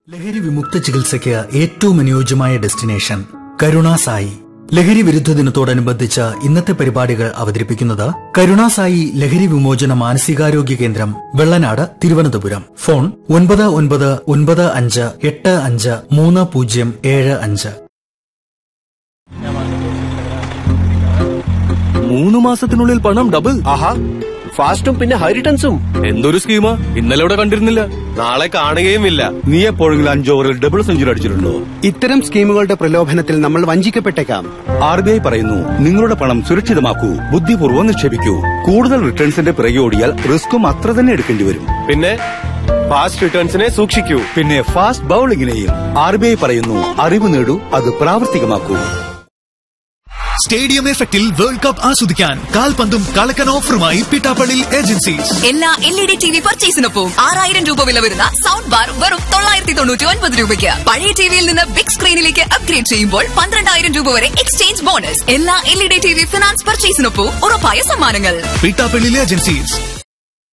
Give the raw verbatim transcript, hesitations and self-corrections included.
ലഹരി വിമുക്ത ചികിത്സയ്ക്ക് ഏറ്റവും അനുയോജ്യമായ ഡെസ്റ്റിനേഷൻ കരുണാസായി. ലഹരി വിരുദ്ധ ദിനത്തോടനുബന്ധിച്ച് ഇന്നത്തെ പരിപാടികൾ അവതരിപ്പിക്കുന്നത് കരുണാസായി ലഹരി വിമോചന മാനസികാരോഗ്യ കേന്ദ്രം, വെള്ളനാട്, തിരുവനന്തപുരം. ഫോൺ ഒൻപത് ഒൻപത് ഒൻപത് അഞ്ച് എട്ട് അഞ്ച് മൂന്ന് പൂജ്യം ഏഴ് അഞ്ച്. മൂന്ന് മാസത്തിനുള്ളിൽ പണം ഡബിൾ. ആഹാ, ഫാസ്റ്റും പിന്നെ ഹൈ റിട്ടേൺസും. എന്തൊരു സ്കീമാ, ഇന്നലെ ഇവിടെ കണ്ടിരുന്നില്ല. നാളെ കാണുകയുമില്ല. നീ എപ്പോഴെങ്കിലും അഞ്ച് ഓവറിൽ ഡബിൾ സെഞ്ചുറി അടിച്ചിട്ടുണ്ടോ? ഇത്തരം സ്കീമുകളുടെ പ്രലോഭനത്തിൽ നമ്മൾ വഞ്ചിക്കപ്പെട്ടേക്കാം. ആർ ബി ഐ പറയുന്നു, നിങ്ങളുടെ പണം സുരക്ഷിതമാക്കൂ, ബുദ്ധിപൂർവ്വം നിക്ഷേപിക്കൂ. കൂടുതൽ റിട്ടേൺസിന്റെ പിറകെ ഓടിയാൽ റിസ്ക്കും അത്ര തന്നെ എടുക്കേണ്ടി വരും. പിന്നെ ഫാസ്റ്റ് റിട്ടേൺസിനെ സൂക്ഷിക്കൂ. പിന്നെ ഫാസ്റ്റ് ബൌളിങ്ങിനെയും. ആർ ബി ഐ പറയുന്നു, അറിവ് നേടൂ, അത് പ്രാവർത്തികമാക്കൂ. സ്റ്റേഡിയം എഫക്റ്റിൽ വേൾഡ് കപ്പ് ആസ്വദിക്കാൻ കാൽപന്തും കളക്കൻ ഓഫറുമായി പിട്ടാപ്പള്ളി ഏജൻസീസ്. എല്ലാ L E D T V പർച്ചേസിനൊപ്പം ആറായിരം രൂപ വില വരുന്ന സൗണ്ട് ബാർ വെറും തൊള്ളായിരത്തി തൊണ്ണൂറ്റി ഒൻപത് രൂപയ്ക്ക്. പഴയ ടിവിയിൽ നിന്ന് ബിഗ് സ്ക്രീനിലേക്ക് അപ്ഗ്രേഡ് ചെയ്യുമ്പോൾ പന്ത്രണ്ടായിരം രൂപ വരെ എക്സ്ചേഞ്ച് ബോണസ്. എല്ലാ L E D T V finance പർച്ചേസിനൊപ്പം ഉറപ്പായ സമ്മാനങ്ങൾ. പിട്ടാപ്പള്ളി ഏജൻസീസ്.